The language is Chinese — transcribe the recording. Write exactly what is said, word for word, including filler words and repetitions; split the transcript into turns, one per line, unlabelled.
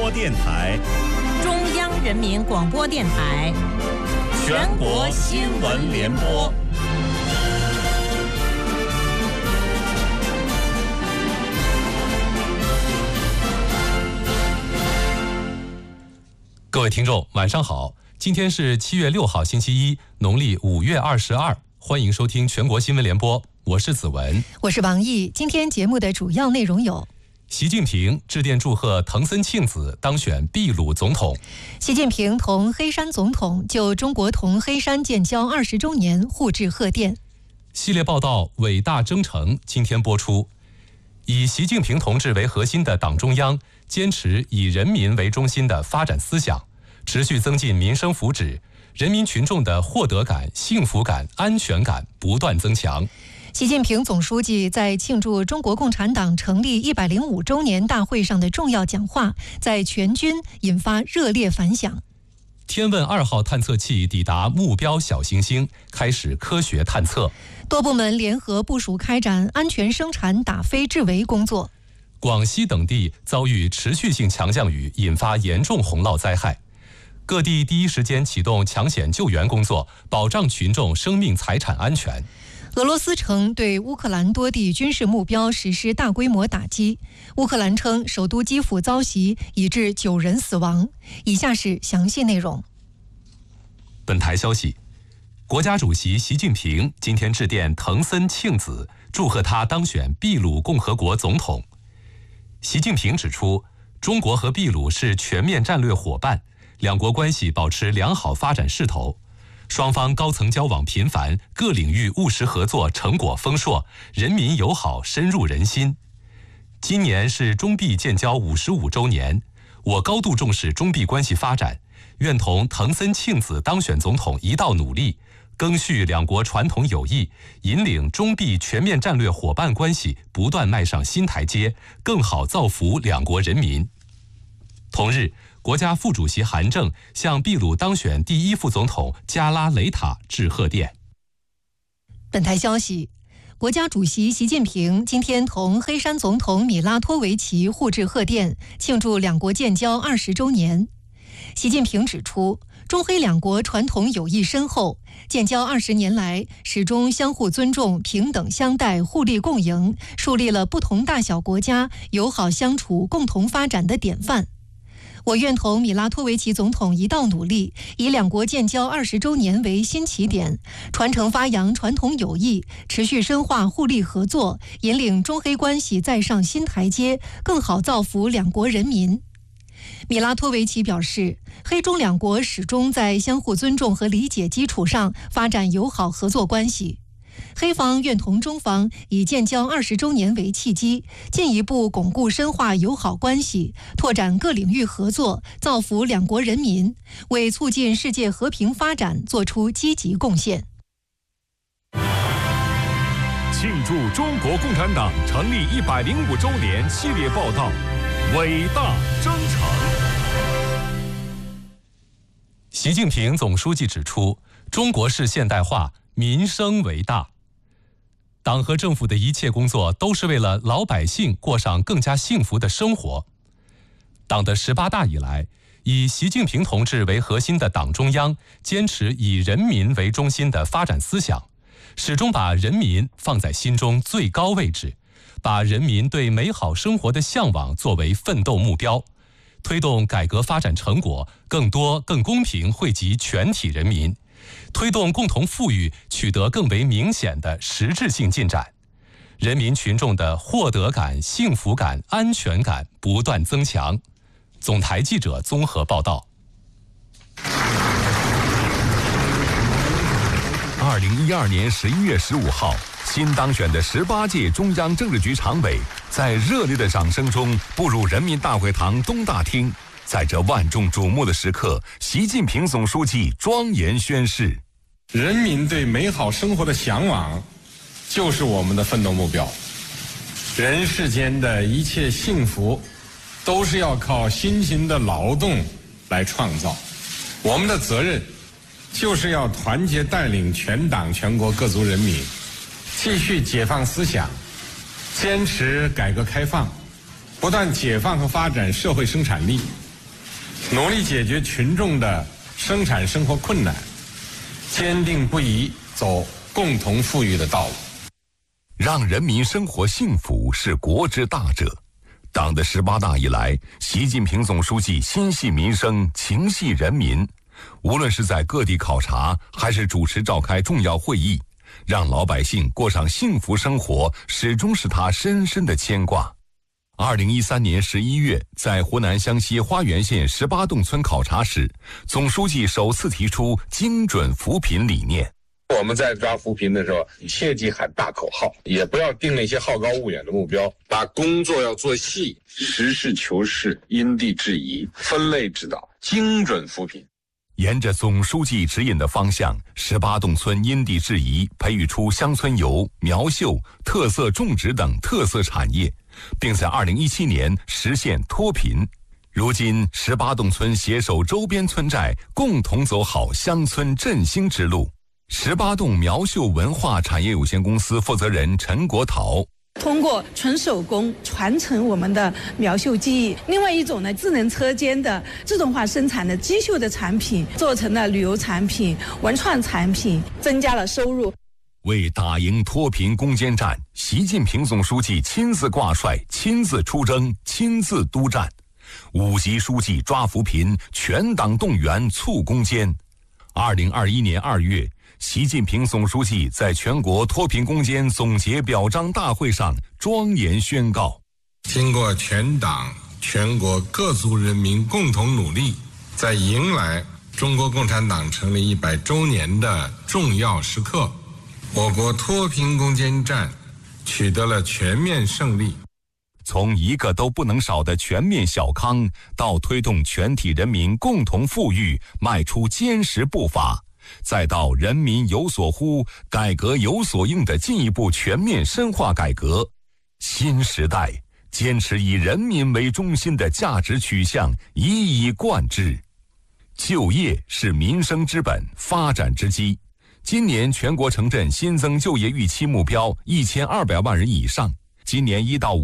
播电台、
中央人民广播电台、
全国新闻联播。
各位听众，晚上好！今天是七月六号，星期一，农历五月二十二。欢迎收听全国新闻联播，我是子文，
我是王毅。今天节目的主要内容有：
习近平致电祝贺藤森庆子当选秘鲁总统；
习近平同黑山总统就中国同黑山建交二十周年互致贺电。
系列报道《伟大征程》今天播出。以习近平同志为核心的党中央坚持以人民为中心的发展思想，持续增进民生福祉，人民群众的获得感、幸福感、安全感不断增强。
习近平总书记在庆祝中国共产党成立一百零五周年大会上的重要讲话，在全军引发热烈反响。
天问二号探测器抵达目标小行星，开始科学探测。
多部门联合部署开展安全生产打非治围工作。
广西等地遭遇持续性强降雨，引发严重洪涝灾害。各地第一时间启动抢险救援工作，保障群众生命财产安全。
俄罗斯称对乌克兰多地军事目标实施大规模打击。乌克兰称首都基辅遭袭，已致九人死亡。以下是详细内容。
本台消息，国家主席习近平今天致电藤森庆子，祝贺他当选秘鲁共和国总统。习近平指出，中国和秘鲁是全面战略伙伴，两国关系保持良好发展势头。双方高层交往频繁，各领域务实合作成果丰硕，人民友好深入人心。今年是中秘建交五十五周年，我高度重视中秘关系发展，愿同藤森庆子当选总统一道努力，赓续两国传统友谊，引领中秘全面战略伙伴关系不断迈上新台阶，更好造福两国人民。同日，国家副主席韩正向秘鲁当选第一副总统加拉雷塔致贺电。
本台消息，国家主席习近平今天同黑山总统米拉托维奇互致贺电，庆祝两国建交二十周年。习近平指出，中黑两国传统友谊深厚，建交二十年来始终相互尊重、平等相待、互利共赢，树立了不同大小国家友好相处、共同发展的典范。我愿同米拉托维奇总统一道努力，以两国建交二十周年为新起点，传承发扬传统友谊，持续深化互利合作，引领中黑关系再上新台阶，更好造福两国人民。米拉托维奇表示，黑中两国始终在相互尊重和理解基础上发展友好合作关系。黑方愿同中方以建交二十周年为契机，进一步巩固深化友好关系，拓展各领域合作，造福两国人民，为促进世界和平发展做出积极贡献。
庆祝中国共产党成立一百零五周年系列报道《伟大征程》。
习近平总书记指出，中国式现代化民生为大，党和政府的一切工作都是为了老百姓过上更加幸福的生活。党的十八大以来，以习近平同志为核心的党中央坚持以人民为中心的发展思想，始终把人民放在心中最高位置，把人民对美好生活的向往作为奋斗目标，推动改革发展成果更多更公平惠及全体人民，推动共同富裕取得更为明显的实质性进展，人民群众的获得感、幸福感、安全感不断增强。总台记者综合报道。
二零一二年十一月十五号，新当选的十八届中央政治局常委在热烈的掌声中步入人民大会堂东大厅。在这万众瞩目的时刻，习近平总书记庄严宣誓：
人民对美好生活的向往就是我们的奋斗目标，人世间的一切幸福都是要靠辛勤的劳动来创造。我们的责任就是要团结带领全党全国各族人民，继续解放思想，坚持改革开放，不断解放和发展社会生产力， 努力解决群众的生产生活困难，坚定不移走共同富裕的道路。
让人民生活幸福是国之大者。党的十八大以来，习近平总书记心系民生，情系人民，无论是在各地考察，还是主持召开重要会议，让老百姓过上幸福生活，始终是他深深的牵挂。二零一三年十一月，在湖南湘西花园县十八洞村考察时，总书记首次提出精准扶贫理念。
我们在抓扶贫的时候，切忌喊大口号，也不要定了一些好高骛远的目标，把工作要做细，实事求是，因地制宜，分类指导，精准扶贫。
沿着总书记指引的方向，十八洞村因地制宜培育出乡村游、苗绣、特色种植等特色产业，并在二零一七年实现脱贫。如今，十八洞村携手周边村寨，共同走好乡村振兴之路。十八洞苗绣文化产业有限公司负责人陈国陶：
通过纯手工传承我们的苗绣技艺，另外一种呢，智能车间的自动化生产的机绣的产品，做成了旅游产品、文创产品，增加了收入。
为打赢脱贫攻坚战，习近平总书记亲自挂帅、亲自出征、亲自督战，五级书记抓扶贫，全党动员促攻坚。二零二一年二月，习近平总书记在全国脱贫攻坚总结表彰大会上庄严宣告：
经过全党全国各族人民共同努力，在迎来中国共产党成立一百周年的重要时刻，我国脱贫攻坚战取得了全面胜利。
从一个都不能少的全面小康，到推动全体人民共同富裕迈出坚实步伐，再到人民有所呼，改革有所应的进一步全面深化改革，新时代坚持以人民为中心的价值取向一以贯之。就业是民生之本，发展之基。今年全国城镇新增就业预期目标一千二百万人以上，今年一到五